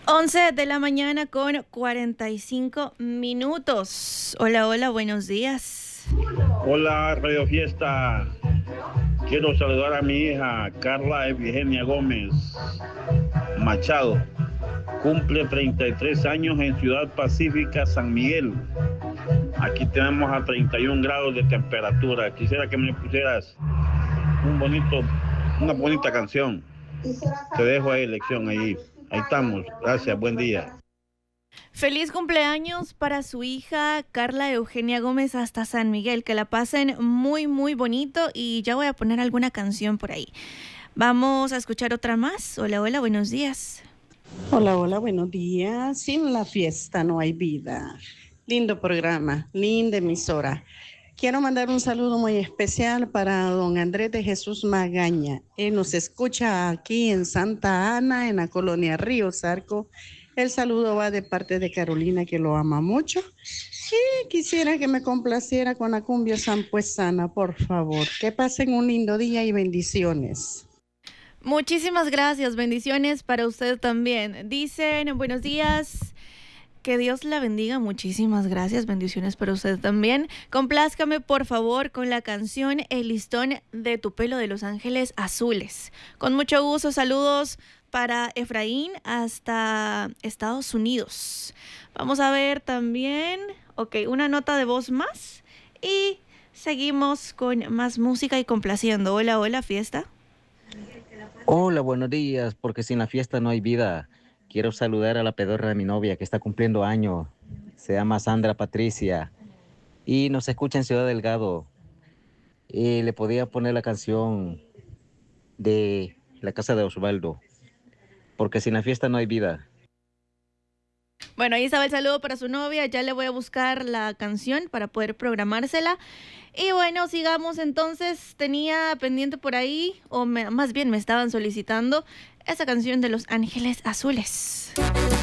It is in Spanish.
11 de la mañana con 45 minutos. Hola, hola, buenos días. Hola, Radio Fiesta. Quiero saludar a mi hija Carla Eugenia Gómez Machado. Cumple 33 años en Ciudad Pacífica, San Miguel. Aquí tenemos a 31 grados de temperatura. Quisiera que me pusieras una bonita canción. Te dejo a elección ahí. Ahí estamos. Gracias. Buen día. Feliz cumpleaños para su hija Carla Eugenia Gómez hasta San Miguel. Que la pasen muy, muy bonito y ya voy a poner alguna canción por ahí. Vamos a escuchar otra más. Hola, hola, buenos días. Hola, hola, buenos días. Sin la fiesta no hay vida. Lindo programa, linda emisora. Quiero mandar un saludo muy especial para don Andrés de Jesús Magaña. Él nos escucha aquí en Santa Ana, en la colonia Río Zarco. El saludo va de parte de Carolina, que lo ama mucho. Y quisiera que me complaciera con la cumbia sampuesana, por favor. Que pasen un lindo día y bendiciones. Muchísimas gracias, bendiciones para usted también. Dicen, buenos días, que Dios la bendiga, muchísimas gracias, bendiciones para usted también. Complázcame por favor con la canción El listón de tu pelo de Los Ángeles Azules. Con mucho gusto, saludos para Efraín hasta Estados Unidos. Vamos a ver también, una nota de voz más y seguimos con más música y complaciendo. Hola, hola, fiesta. Hola, buenos días, porque sin la fiesta no hay vida. Quiero saludar a la pedorra de mi novia que está cumpliendo año. Se llama Sandra Patricia y nos escucha en Ciudad Delgado. Y le podía poner la canción de La Casa de Osvaldo, porque sin la fiesta no hay vida. Bueno, ahí estaba el saludo para su novia. Ya le voy a buscar la canción para poder programársela. Y bueno, sigamos entonces. Tenía pendiente por ahí, más bien me estaban solicitando esa canción de Los Ángeles Azules.